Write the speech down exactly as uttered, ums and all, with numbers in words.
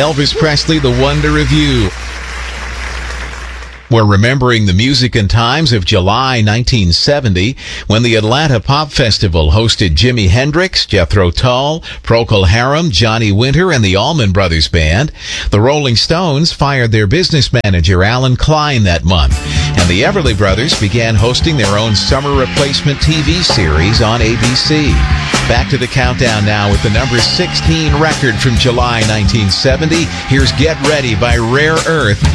Elvis Presley, The Wonder of You. We're remembering the music and times of July nineteen seventy when the Atlanta Pop Festival hosted Jimi Hendrix, Jethro Tull, Procol Harum, Johnny Winter, and the Allman Brothers Band. The Rolling Stones fired their business manager, Alan Klein, that month. And the Everly Brothers began hosting their own summer replacement T V series on A B C. Back to the countdown now with the number sixteen record from July nineteen seventy. Here's Get Ready by Rare Earth.